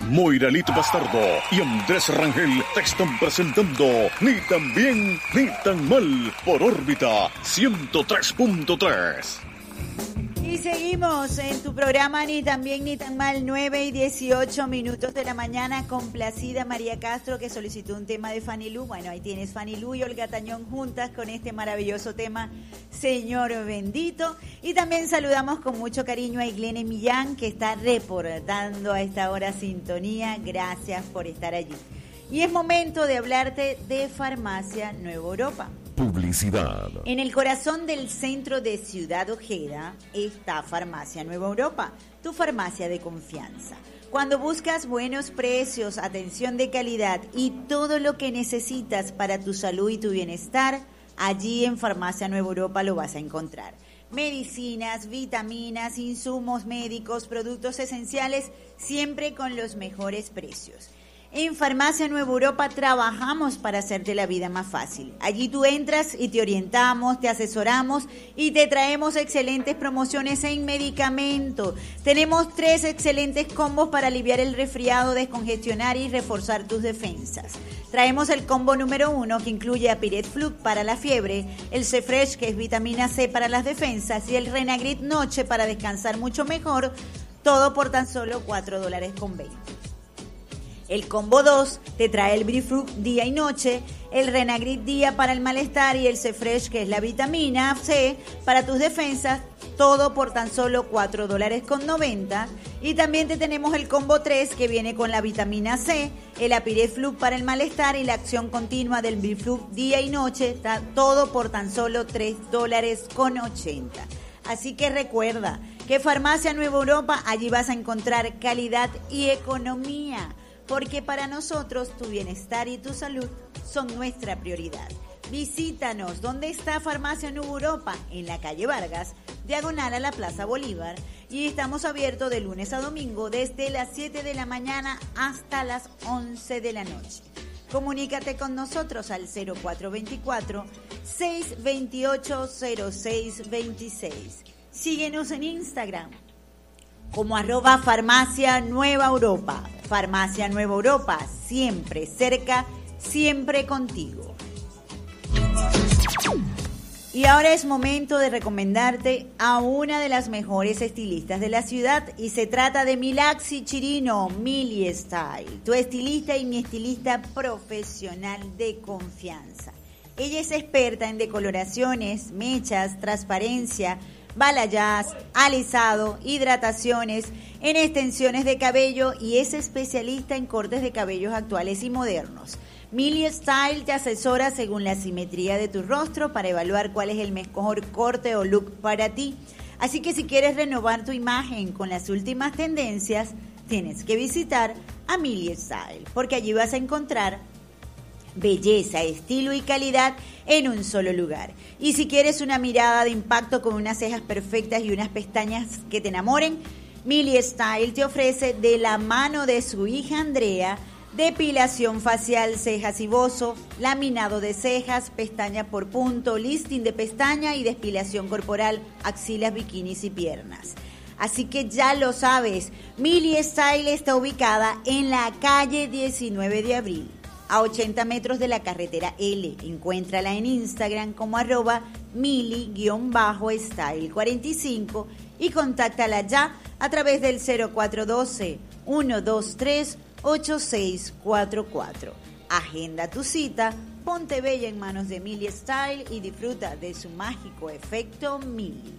Moira Lito Bastardo y Andrés Rangel te están presentando Ni tan bien ni tan mal por órbita 103.3. Y seguimos en tu programa Ni tan bien ni tan mal, 9:18 de la mañana. Complacida María Castro, que solicitó un tema de Fanny Lu. Bueno, ahí tienes Fanny Lu y Olga Tañón juntas con este maravilloso tema, Señor Bendito. Y también saludamos con mucho cariño a Iglene Millán, que está reportando a esta hora sintonía. Gracias por estar allí. Y es momento de hablarte de Farmacia Nueva Europa. Publicidad. En el corazón del centro de Ciudad Ojeda está Farmacia Nueva Europa, tu farmacia de confianza. Cuando buscas buenos precios, atención de calidad y todo lo que necesitas para tu salud y tu bienestar, allí en Farmacia Nueva Europa lo vas a encontrar. Medicinas, vitaminas, insumos médicos, productos esenciales, siempre con los mejores precios. En Farmacia Nueva Europa trabajamos para hacerte la vida más fácil. Allí tú entras y te orientamos, te asesoramos y te traemos excelentes promociones en medicamentos. Tenemos 3 excelentes combos para aliviar el resfriado, descongestionar y reforzar tus defensas. Traemos el combo número 1, que incluye Apiret Flux para la fiebre, el C-Fresh, que es vitamina C para las defensas, y el Renagrit Noche para descansar mucho mejor, todo por tan solo $4.20. El combo 2 te trae el Brifrut día y noche, el Renagrit día para el malestar y el C-Fresh, que es la vitamina C para tus defensas, todo por tan solo $4.90. Y también te tenemos el combo 3, que viene con la vitamina C, el Apireflux para el malestar y la acción continua del Brifrut día y noche, todo por tan solo $3.80. Así que recuerda que Farmacia Nueva Europa, allí vas a encontrar calidad y economía, porque para nosotros tu bienestar y tu salud son nuestra prioridad. Visítanos. ¿Dónde está Farmacia Nueva Europa? En la calle Vargas, diagonal a la Plaza Bolívar, y estamos abiertos de lunes a domingo desde las 7 de la mañana hasta las 11 de la noche. Comunícate con nosotros al 0424-628-0626. Síguenos en Instagram como @Farmacia Nueva Europa. Farmacia Nueva Europa, siempre cerca, siempre contigo. Y ahora es momento de recomendarte a una de las mejores estilistas de la ciudad, y se trata de Milaxi Chirino, Mili Style, tu estilista y mi estilista profesional de confianza. Ella es experta en decoloraciones, mechas, transparencia, balayage, alisado, hidrataciones, en extensiones de cabello, y es especialista en cortes de cabellos actuales y modernos. Mili Style te asesora según la simetría de tu rostro para evaluar cuál es el mejor corte o look para ti. Así que si quieres renovar tu imagen con las últimas tendencias, tienes que visitar a Mili Style, porque allí vas a encontrar belleza, estilo y calidad en un solo lugar. Y si quieres una mirada de impacto con unas cejas perfectas y unas pestañas que te enamoren, Mili Style te ofrece, de la mano de su hija Andrea, depilación facial, cejas y bozo, laminado de cejas, pestaña por punto, lifting de pestaña y depilación corporal, axilas, bikinis y piernas. Así que ya lo sabes, Mili Style está ubicada en la calle 19 de abril, a 80 metros de la carretera L. Encuéntrala en Instagram como @Mili_Style45 y contáctala ya a través del 0412-123-8644. Agenda tu cita, ponte bella en manos de Mili Style y disfruta de su mágico efecto Mili.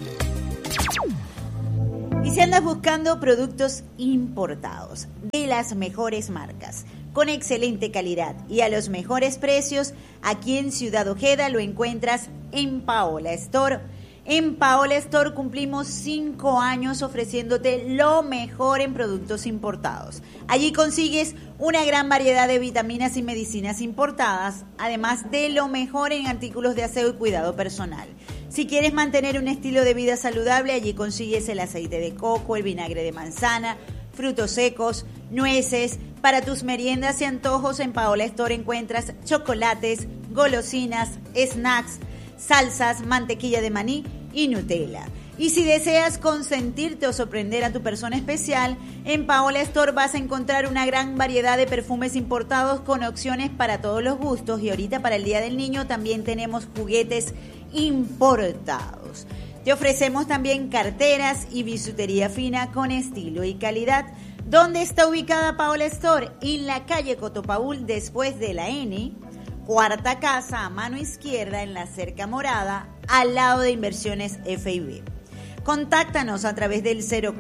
Y si andas buscando productos importados de las mejores marcas, con excelente calidad y a los mejores precios, aquí en Ciudad Ojeda lo encuentras en Paola Store. En Paola Store cumplimos 5 años ofreciéndote lo mejor en productos importados. Allí consigues una gran variedad de vitaminas y medicinas importadas, además de lo mejor en artículos de aseo y cuidado personal. Si quieres mantener un estilo de vida saludable, allí consigues el aceite de coco, el vinagre de manzana, frutos secos, nueces. Para tus meriendas y antojos, en Paola Store encuentras chocolates, golosinas, snacks, salsas, mantequilla de maní y Nutella. Y si deseas consentirte o sorprender a tu persona especial, en Paola Store vas a encontrar una gran variedad de perfumes importados con opciones para todos los gustos. Y ahorita para el Día del Niño también tenemos juguetes importados. Te ofrecemos también carteras y bisutería fina con estilo y calidad. ¿Dónde está ubicada Paola Store? En la calle Cotopaúl, después de la N, cuarta casa a mano izquierda en la cerca morada, al lado de Inversiones FIB. Contáctanos a través del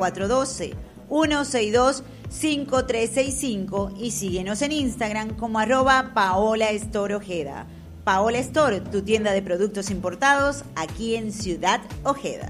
0412-162-5365 y síguenos en Instagram como @Paola Store Ojeda. Paola Store, tu tienda de productos importados aquí en Ciudad Ojeda.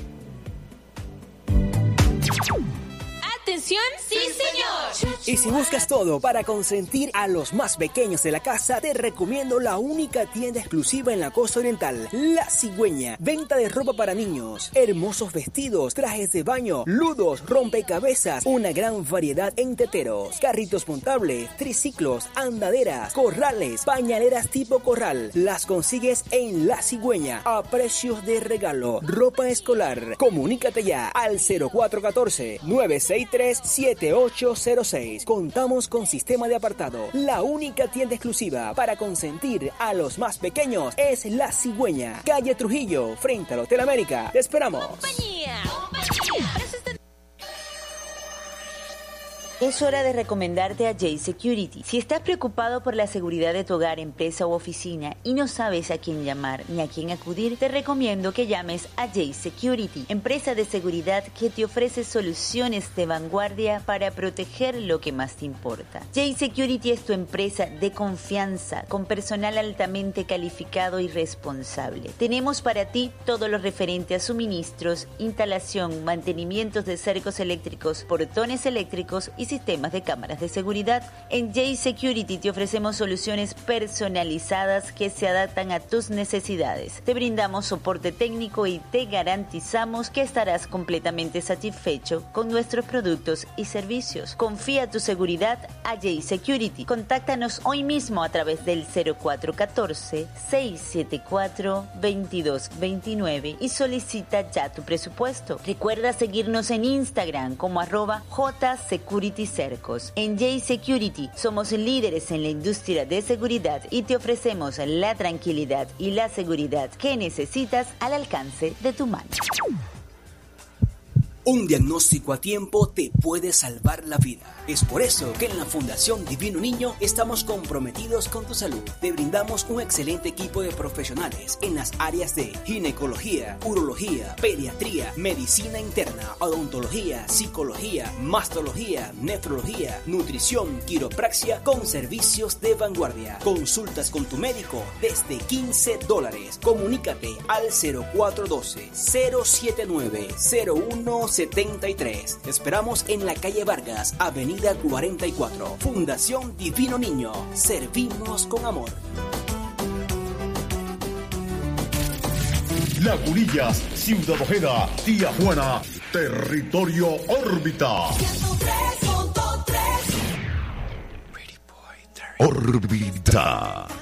¡Atención! ¡Sí, señor! Y si buscas todo para consentir a los más pequeños de la casa, te recomiendo la única tienda exclusiva en la costa oriental, La Cigüeña. Venta de ropa para niños, hermosos vestidos, trajes de baño, ludos, rompecabezas, una gran variedad en teteros, carritos montables, triciclos, andaderas, corrales, pañaleras tipo corral. Las consigues en La Cigüeña a precios de regalo. Ropa escolar. Comunícate ya al 0414-963-7806. Contamos con sistema de apartado. La única tienda exclusiva para consentir a los más pequeños es La Cigüeña. Calle Trujillo, frente al Hotel América. Te esperamos. Compañía. Es hora de recomendarte a Jay Security. Si estás preocupado por la seguridad de tu hogar, empresa u oficina y no sabes a quién llamar ni a quién acudir, te recomiendo que llames a Jay Security, empresa de seguridad que te ofrece soluciones de vanguardia para proteger lo que más te importa. Jay Security es tu empresa de confianza, con personal altamente calificado y responsable. Tenemos para ti todo lo referente a suministros, instalación, mantenimientos de cercos eléctricos, portones eléctricos y sistemas de cámaras de seguridad. En Jay Security te ofrecemos soluciones personalizadas que se adaptan a tus necesidades. Te brindamos soporte técnico y te garantizamos que estarás completamente satisfecho con nuestros productos y servicios. Confía tu seguridad a Jay Security. Contáctanos hoy mismo a través del 0414-674-2229 y solicita ya tu presupuesto. Recuerda seguirnos en Instagram como @JSecurityCercos. En Jay Security somos líderes en la industria de seguridad y te ofrecemos la tranquilidad y la seguridad que necesitas al alcance de tu mano. Un diagnóstico a tiempo te puede salvar la vida. Es por eso que en la Fundación Divino Niño estamos comprometidos con tu salud. Te brindamos un excelente equipo de profesionales en las áreas de ginecología, urología, pediatría, medicina interna, odontología, psicología, mastología, nefrología, nutrición, quiropraxia con servicios de vanguardia. Consultas con tu médico desde $15. Comunícate al 0412-079-0173. Esperamos en la calle Vargas, avenida 44. Fundación Divino Niño. Servimos con amor. Lagunillas, Ciudad Ojeda, Tía Juana, Territorio Órbita. 103.3. Órbita.